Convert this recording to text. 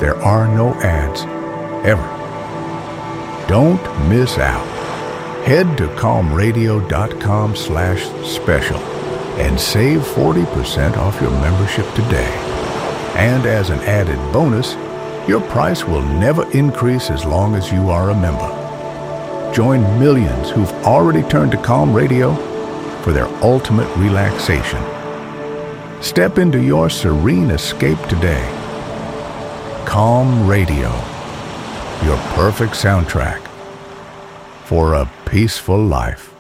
there are no ads, ever. Don't miss out. Head to calmradio.com/special and save 40% off your membership today. And as an added bonus, your price will never increase as long as you are a member. Join millions who've already turned to Calm Radio for their ultimate relaxation. Step into your serene escape today. Calm Radio, your perfect soundtrack for a peaceful life.